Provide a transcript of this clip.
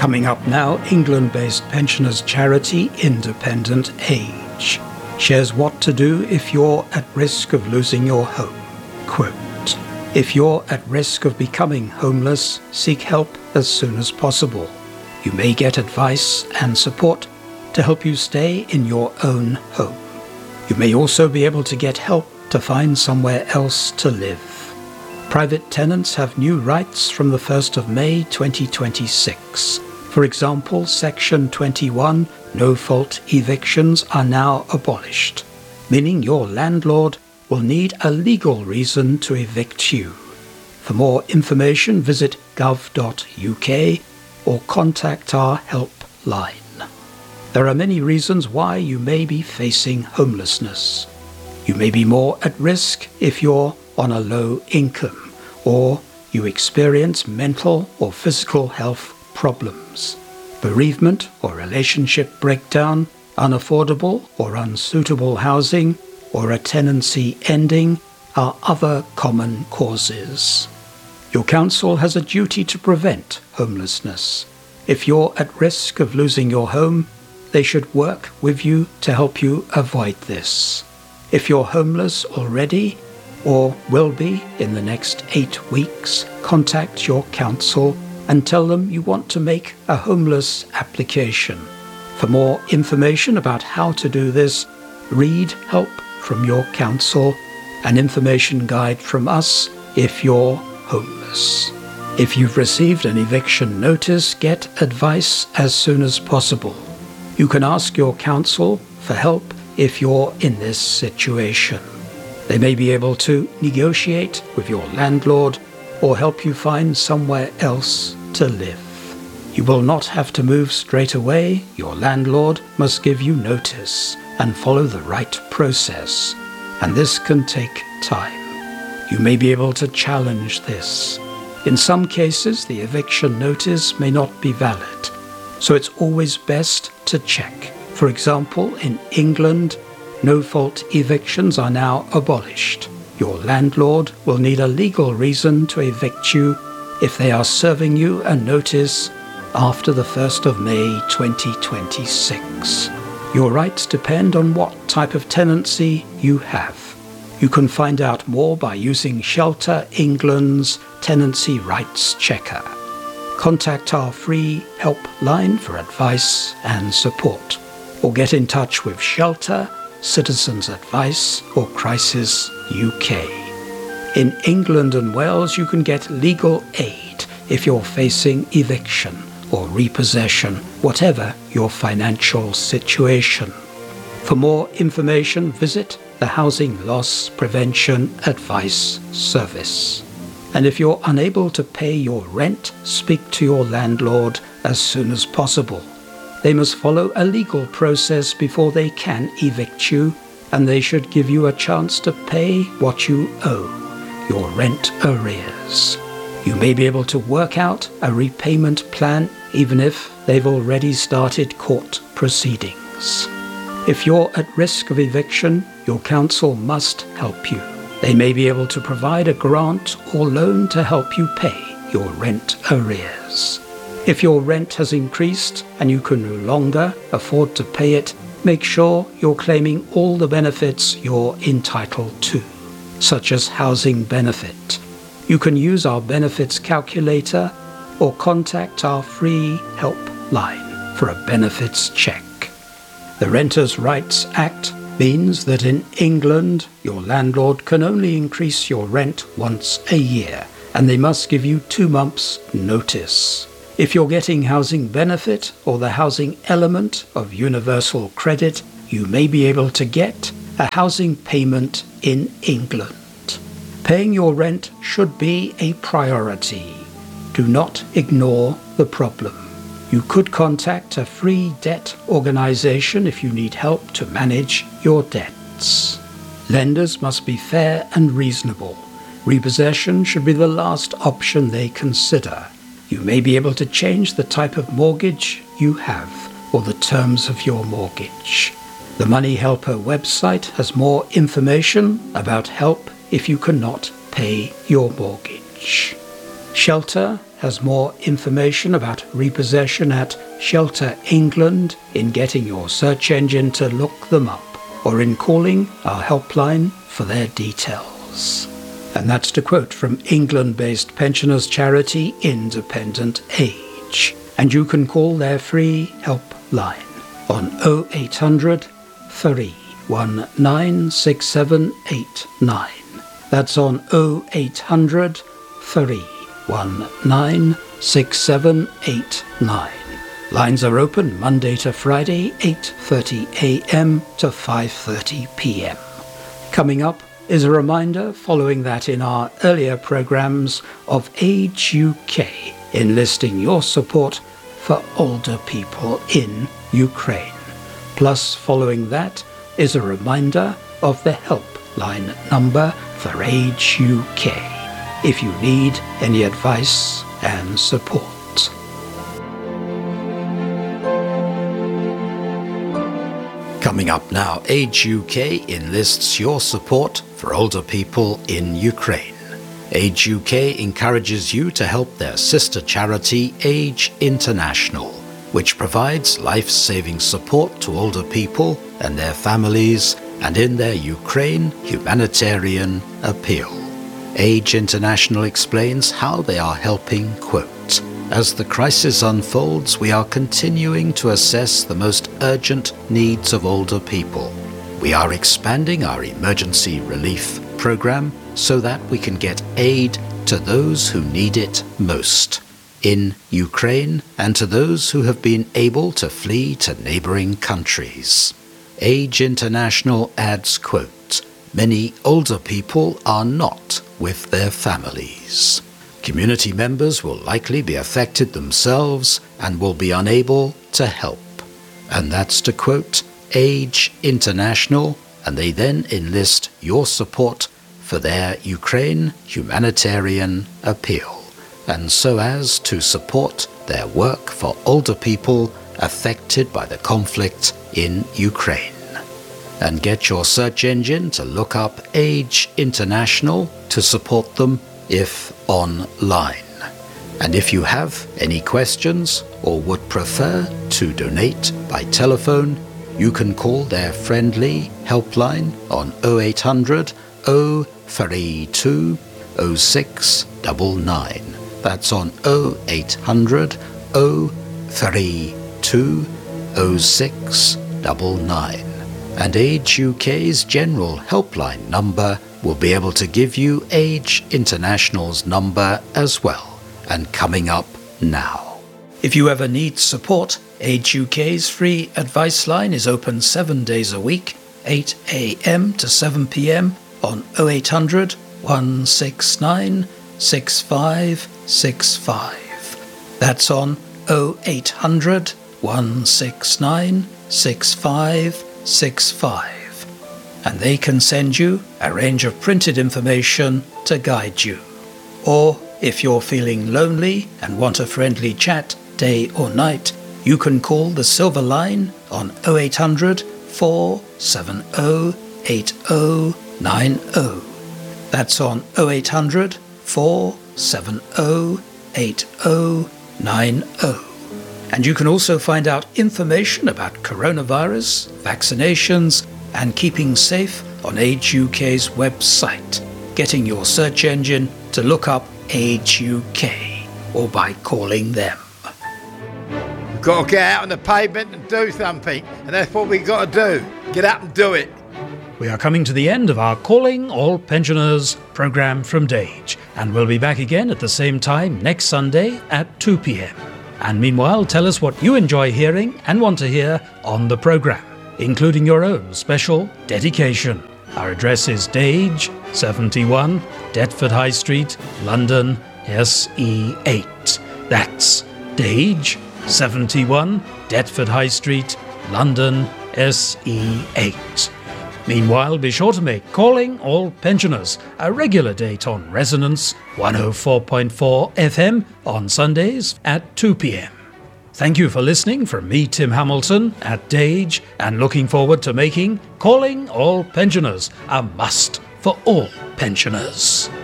Coming up now, England-based pensioners charity Independent Age shares what to do if you're at risk of losing your home. Quote, "If you're at risk of becoming homeless, seek help as soon as possible. You may get advice and support to help you stay in your own home. You may also be able to get help to find somewhere else to live. Private tenants have new rights from the 1st of May 2026. For example, Section 21 no-fault evictions are now abolished, meaning your landlord will need a legal reason to evict you. For more information, visit gov.uk or contact our helpline. There are many reasons why you may be facing homelessness. You may be more at risk if you're on a low income, or you experience mental or physical health problems. Bereavement or relationship breakdown, unaffordable or unsuitable housing, or a tenancy ending are other common causes. Your council has a duty to prevent homelessness. If you're at risk of losing your home, they should work with you to help you avoid this. If you're homeless already or will be in the next 8 weeks, contact your council and tell them you want to make a homeless application. For more information about how to do this, read Help from Your Council, an information guide from us if you're homeless. If you've received an eviction notice, get advice as soon as possible. You can ask your council for help if you're in this situation. They may be able to negotiate with your landlord or help you find somewhere else to live. You will not have to move straight away. Your landlord must give you notice and follow the right process, and this can take time. You may be able to challenge this. In some cases, the eviction notice may not be valid, so it's always best to check. For example, in England, no-fault evictions are now abolished. Your landlord will need a legal reason to evict you if they are serving you a notice after the 1st of May 2026. Your rights depend on what type of tenancy you have. You can find out more by using Shelter England's Tenancy Rights Checker. Contact our free helpline for advice and support, or get in touch with Shelter, Citizens Advice, or Crisis UK. In England and Wales, you can get legal aid if you're facing eviction or repossession, whatever your financial situation. For more information, visit the Housing Loss Prevention Advice Service. And if you're unable to pay your rent, speak to your landlord as soon as possible. They must follow a legal process before they can evict you, and they should give you a chance to pay what you owe, your rent arrears. You may be able to work out a repayment plan even if they've already started court proceedings. If you're at risk of eviction, your council must help you. They may be able to provide a grant or loan to help you pay your rent arrears. If your rent has increased and you can no longer afford to pay it, make sure you're claiming all the benefits you're entitled to, such as housing benefit. You can use our benefits calculator or contact our free helpline for a benefits check. The Renters' Rights Act means that in England, your landlord can only increase your rent once a year, and they must give you 2 months' notice. If you're getting housing benefit or the housing element of universal credit, you may be able to get a housing payment in England. Paying your rent should be a priority. Do not ignore the problem. You could contact a free debt organization if you need help to manage your debts. Lenders must be fair and reasonable. Repossession should be the last option they consider. You may be able to change the type of mortgage you have or the terms of your mortgage. The Money Helper website has more information about help if you cannot pay your mortgage. Shelter has more information about repossession at Shelter England in getting your search engine to look them up, or in calling our helpline for their details. And that's to quote from England-based pensioners charity Independent Age. And you can call their free helpline on 0800 319 6789. That's on 0800 319 6789. Lines are open Monday to Friday, 8:30 a.m. to 5:30 p.m. Coming up is a reminder, following that in our earlier programmes, of Age UK, enlisting your support for older people in Ukraine. Plus, following that is a reminder of the helpline number for Age UK, if you need any advice and support. Coming up now, Age UK enlists your support for older people in Ukraine. Age UK encourages you to help their sister charity Age International, which provides life-saving support to older people and their families and in their Ukraine humanitarian appeal. Age International explains how they are helping, quote, "As the crisis unfolds, we are continuing to assess the most urgent needs of older people. We are expanding our emergency relief program so that we can get aid to those who need it most in Ukraine and to those who have been able to flee to neighboring countries." Age International adds, quote, "Many older people are not with their families. Community members will likely be affected themselves and will be unable to help." And that's to quote Age International, and they then enlist your support for their Ukraine humanitarian appeal, and so as to support their work for older people affected by the conflict in Ukraine. And get your search engine to look up Age International to support them if online. And if you have any questions or would prefer to donate by telephone, you can call their friendly helpline on 0800 032 0699. That's on 0800 032 0699. And Age UK's general helpline number will be able to give you Age International's number as well. And coming up now. If you ever need support, Age UK's free advice line is open 7 days a week, 8 a.m. to 7 p.m. on 0800 169 6565. That's on 0800 169 6565. And they can send you a range of printed information to guide you. Or if you're feeling lonely and want a friendly chat day or night, you can call the Silver Line on 0800 470 8090. That's on 0800 470 8090. And you can also find out information about coronavirus, vaccinations, and keeping safe on Age UK's website, getting your search engine to look up Age UK, or by calling them. We've got to get out on the pavement and do something, and that's what we've got to do. Get up and do it. We are coming to the end of our Calling All Pensioners programme from Dage, and we'll be back again at the same time next Sunday at 2 p.m. And meanwhile, tell us what you enjoy hearing and want to hear on the programme, including your own special dedication. Our address is Dage, 71, Deptford High Street, London, SE8. That's Dage, 71, Deptford High Street, London, SE8. Meanwhile, be sure to make Calling All Pensioners a regular date on Resonance 104.4 FM on Sundays at 2 p.m. Thank you for listening from me, Tim Hamilton, at Dage, and looking forward to making Calling All Pensioners a must for all pensioners.